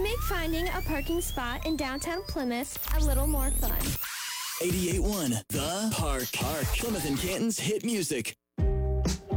make finding a parking spot in downtown Plymouth a little more fun. 88.1 The Park. Plymouth and Canton's hit music.